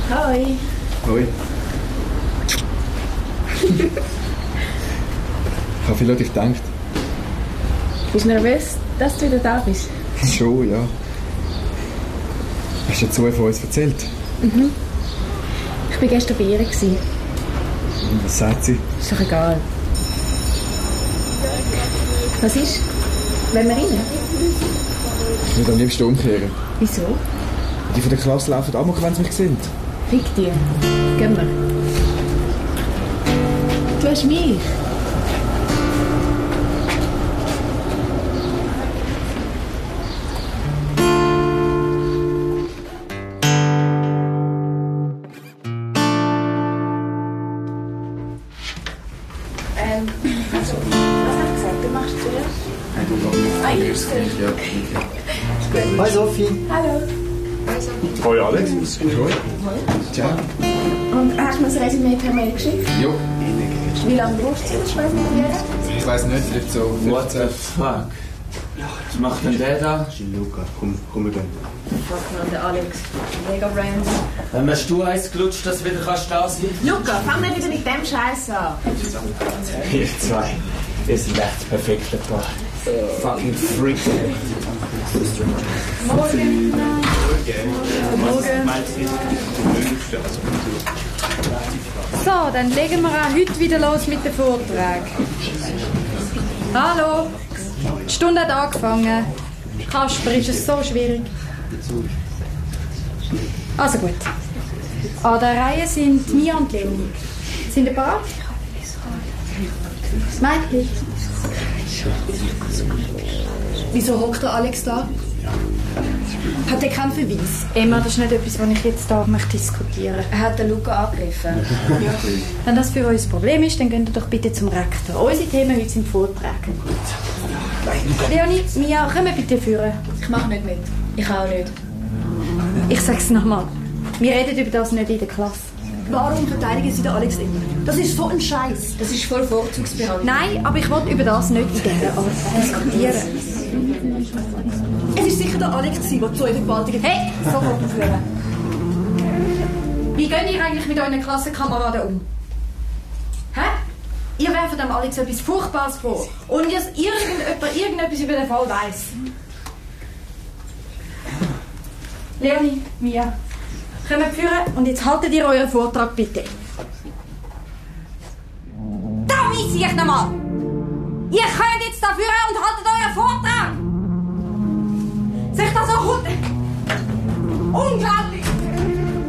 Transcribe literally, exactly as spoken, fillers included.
Hoi. Hoi. Ich habe viel an dich gedacht. Bist du nervös, dass du wieder da bist? Schon, ja. Hast du Zoe von uns erzählt? Mhm. Ich war gestern bei ihr. Und was sagt sie? Ist doch egal. Was ist? Wollen wir rein? Ich würde am liebsten umkehren. Wieso? Die von der Klasse laufen amok, wenn sie mich sehen. Fick dir. Gehen wir. Du hast mich. Ähm, also, was hast du gesagt? Du machst zuerst? Nein, du machst Ah, ich zuerst. Ja, okay. Hi Sophie. Hallo. Hoi Alex. Hoi. Ciao. Und hast du mir das Resümee per Mail geschickt? Jo. Wie lange brauchst du das Resümee? Ich weiss nicht, vielleicht so What the fünfzehn. fuck? Was macht denn der da? Luca, komm, komm, wir gehen. Fuck man, der Alex. Mega random. Wenn man Stuhl eins gelutscht, dass du wieder kannst da sein. Luca, fang nicht wieder mit dem Scheiß an. Ihr zwei. Ihr seid echt perfekte Paar. Fucking Freak. Morgen. Morgen. So, dann legen wir auch heute wieder los mit dem Vortrag. Hallo, die Stunde hat angefangen. Kasper, ist es so schwierig? Also gut. An der Reihe sind Mia und Leonie. Sind ein paar? Das Mädchen. Wieso hockt der Alex da? Hat er keinen Verweis? Emma, das ist nicht etwas, was ich jetzt hier möchte diskutieren möchte. Er hat den Luca angegriffen. Ja. Wenn das für uns ein Problem ist, dann geht ihr doch bitte zum Rektor. Unsere Themen heute sind Vorträge. Leonie, Mia, kommen bitte führen. Ich mache nicht mit. Ich auch nicht. Ich sag's nochmal. Wir reden über das nicht in der Klasse. Warum verteidigen Sie den Alex immer? Das ist so ein Scheiß. Das ist voll Vorzugsbehandlung. Nein, aber ich will über das nicht in dieser Art diskutieren. Es ist sicher der Alex, der zu euch gewaltigt hat. Hey, sofort aufhören. Wie geht ihr eigentlich mit euren Klassenkameraden um? Hä? Ihr werft dem Alex etwas Furchtbares vor. Und dass irgendjemand irgendetwas über den Fall weiss. Leonie, Mia, kommt führen und jetzt haltet ihr euren Vortrag bitte. Da weisse ich nochmal! Ihr könnt jetzt da führen und haltet euren Vortrag! Sich das so gut? Unglaublich!